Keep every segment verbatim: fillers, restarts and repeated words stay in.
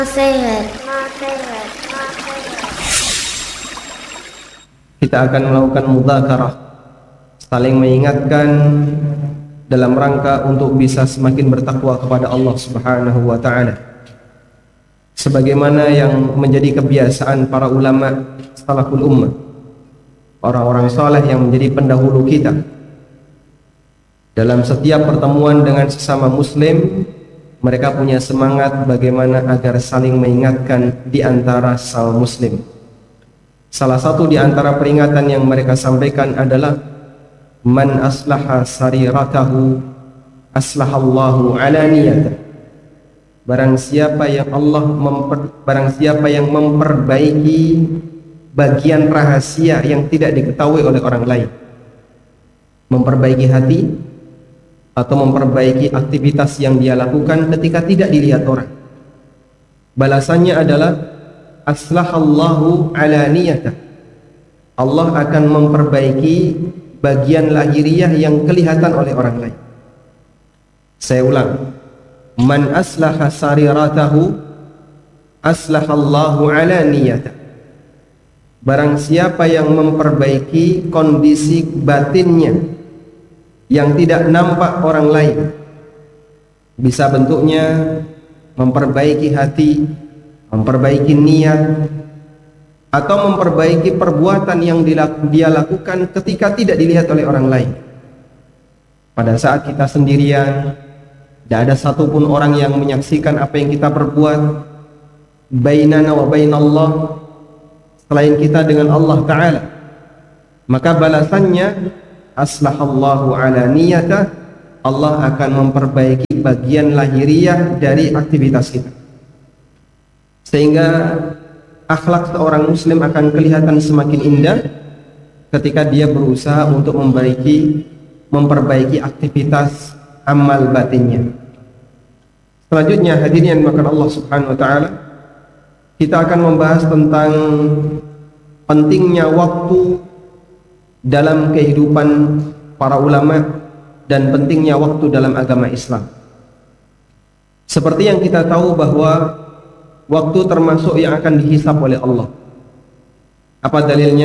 Sehat. Kita akan melakukan mudzakarah, saling mengingatkan dalam rangka untuk bisa semakin bertakwa kepada Allah Subhanahu wa taala. Sebagaimana yang menjadi kebiasaan para ulama salaful ummah, orang-orang saleh yang menjadi pendahulu kita. Dalam setiap pertemuan dengan sesama muslim, mereka punya semangat bagaimana agar saling mengingatkan di antara sesama muslim. Salah satu di antara peringatan yang mereka sampaikan adalah man aslaha sariratahu aslahallahu alaniyatah. Barang siapa yang Allah memper, barang siapa yang memperbaiki bagian rahasia yang tidak diketahui oleh orang lain, memperbaiki hati atau memperbaiki aktivitas yang dia lakukan ketika tidak dilihat orang, balasannya adalah aslahallahu alaniyatah. Allah akan memperbaiki bagian lahiriah yang kelihatan oleh orang lain. Saya ulang, man aslaha sariratahu aslahallahu alaniyatah. Barang siapa yang memperbaiki kondisi batinnya yang tidak nampak orang lain, bisa bentuknya memperbaiki hati, memperbaiki niat, atau memperbaiki perbuatan yang dia lakukan ketika tidak dilihat oleh orang lain. Pada saat kita sendirian, tidak ada satupun orang yang menyaksikan apa yang kita perbuat, bainana wa bainallah, selain kita dengan Allah Ta'ala, maka balasannya aslahallahu alaniyatah, Allah akan memperbaiki bagian lahiriah dari aktivitas kita, sehingga akhlak seorang muslim akan kelihatan semakin indah ketika dia berusaha untuk memperbaiki memperbaiki aktivitas amal batinnya. Selanjutnya, hadirin yang dimuliakan Allah Subhanahu wa taala, kita akan membahas tentang pentingnya waktu dalam kehidupan para ulama dan pentingnya waktu dalam agama Islam. Seperti yang kita tahu bahwa waktu termasuk yang akan dihisab oleh Allah. Apa dalilnya?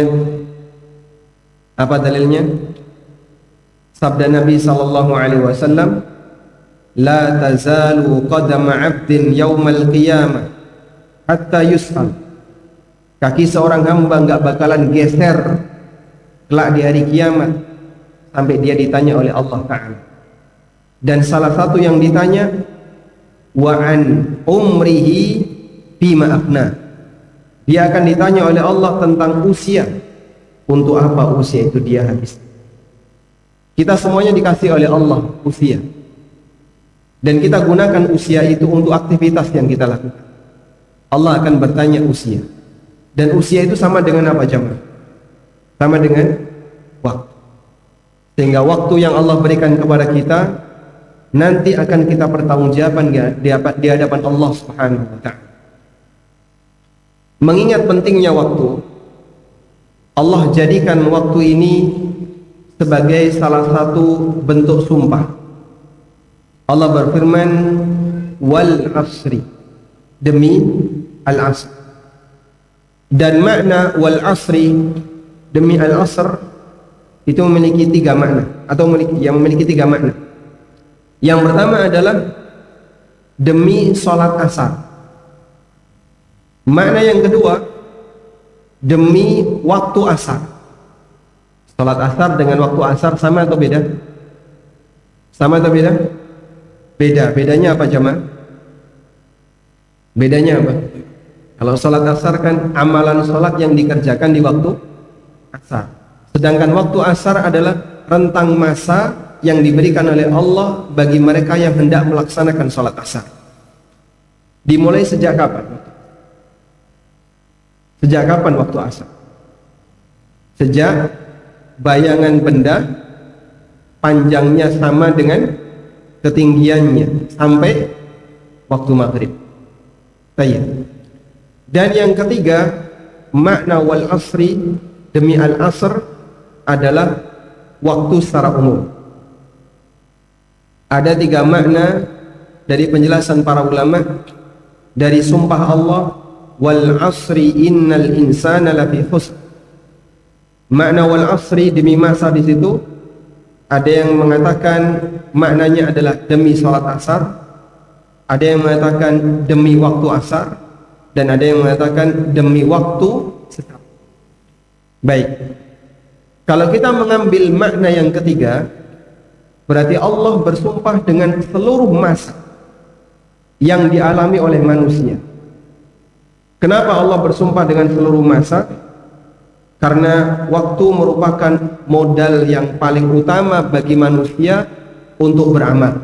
Apa dalilnya? Sabda Nabi sallallahu alaihi wasallam, la tazalu qadama 'abdin yaumal qiyamah hatta yus'al. Kaki seorang hamba enggak bakalan geser kelak di hari kiamat sampai dia ditanya oleh Allah Ta'ala. Dan salah satu yang ditanya, wa an umrihi bima afna. Dia akan ditanya oleh Allah tentang usia, untuk apa usia itu dia habis. Kita semuanya dikasih oleh Allah usia, dan kita gunakan usia itu untuk aktivitas yang kita lakukan. Allah akan bertanya usia, dan usia itu sama dengan apa jemaah? Sama dengan waktu. Sehingga waktu yang Allah berikan kepada kita nanti akan kita pertanggungjawabkan di hadapan Allah Subhanahu wa taala. Mengingat pentingnya waktu, Allah jadikan waktu ini sebagai salah satu bentuk sumpah. Allah berfirman, wal asri, demi al asr. Dan makna wal asri, demi al-asr, itu memiliki tiga makna, atau memiliki, yang memiliki tiga makna. Yang pertama adalah demi sholat asar. Makna yang kedua, demi waktu asar. Sholat asar dengan waktu asar sama atau beda? Sama atau beda? Beda. Bedanya apa jemaah? Bedanya apa? Kalau sholat asar kan amalan sholat yang dikerjakan di waktu asar. Sedangkan waktu asar adalah rentang masa yang diberikan oleh Allah bagi mereka yang hendak melaksanakan sholat asar. Dimulai sejak kapan? Sejak kapan waktu asar? Sejak bayangan benda panjangnya sama dengan ketinggiannya sampai waktu maghrib. Tayyib. Dan yang ketiga, makna wal asri, demi al asr, adalah waktu secara umum. Ada tiga makna dari penjelasan para ulama dari sumpah Allah, wal asri innal insana lafi khusr. Makna wal asri, demi masa, di situ ada yang mengatakan maknanya adalah demi salat asar, ada yang mengatakan demi waktu asar, dan ada yang mengatakan demi waktu sesat. Baik, kalau kita mengambil makna yang ketiga, berarti Allah bersumpah dengan seluruh masa yang dialami oleh manusia. Kenapa Allah bersumpah dengan seluruh masa? Karena waktu merupakan modal yang paling utama bagi manusia untuk beramal.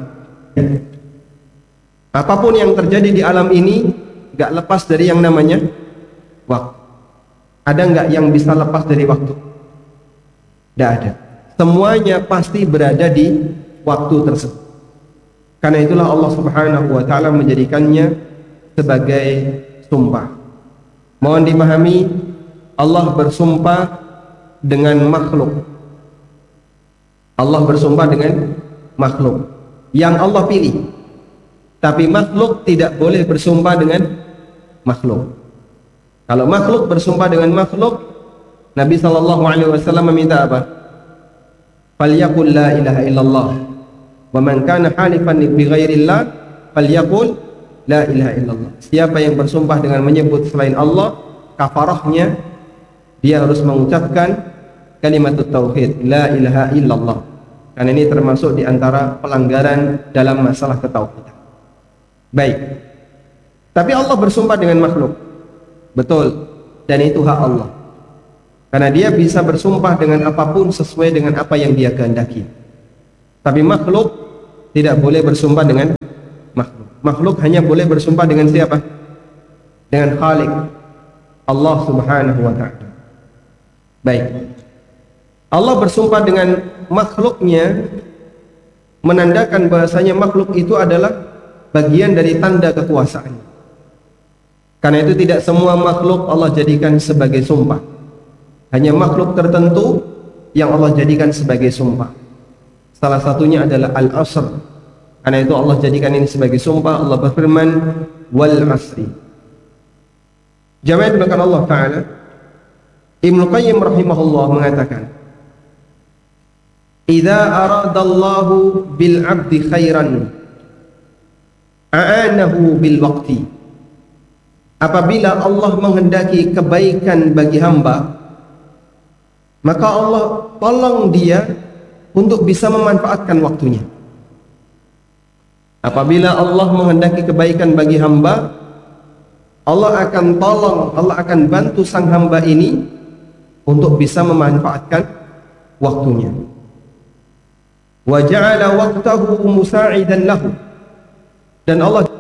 Apapun yang terjadi di alam ini gak lepas dari yang namanya waktu. Ada gak yang bisa lepas dari waktu? Tidak ada. Semuanya pasti berada di waktu tersebut. Karena itulah Allah Subhanahu wa ta'ala menjadikannya sebagai sumpah. Mohon dipahami, Allah bersumpah dengan makhluk. Allah bersumpah dengan makhluk yang Allah pilih. Tapi makhluk tidak boleh bersumpah dengan makhluk. Kalau makhluk bersumpah dengan makhluk, Nabi sallallahu alaihi wasallam meminta apa? Falyaqul la ilaha illallah. Wa man kana halifan bi ghairillah falyaqul la ilaha illallah. Siapa yang bersumpah dengan menyebut selain Allah, kafarahnya dia harus mengucapkan kalimat tauhid, la ilaha illallah. Karena ini termasuk di antara pelanggaran dalam masalah ketauhidan. Baik. Tapi Allah bersumpah dengan makhluk. Betul. Dan itu hak Allah. Karena dia bisa bersumpah dengan apapun sesuai dengan apa yang dia kehendaki. Tapi makhluk tidak boleh bersumpah dengan makhluk. Makhluk hanya boleh bersumpah dengan siapa? Dengan Khalik, Allah Subhanahu wa ta'ala. Baik, Allah bersumpah dengan makhluknya menandakan bahasanya makhluk itu adalah bagian dari tanda kekuasaan. Karena itu tidak semua makhluk Allah jadikan sebagai sumpah. Hanya makhluk tertentu yang Allah jadikan sebagai sumpah. Salah satunya adalah Al-Asr. Karena itu Allah jadikan ini sebagai sumpah. Allah berfirman, wal asri. Jamaah dimuliakan Allah Ta'ala, Ibnu Qayyim rahimahullah mengatakan, idza aradallahu bil 'abdi khairan a'anahu bil waqti. Apabila Allah menghendaki kebaikan bagi hamba, maka Allah tolong dia untuk bisa memanfaatkan waktunya. Apabila Allah menghendaki kebaikan bagi hamba, Allah akan tolong, Allah akan bantu sang hamba ini untuk bisa memanfaatkan waktunya. Wa ja'ala waqtahu musa'idan lahu. Dan Allah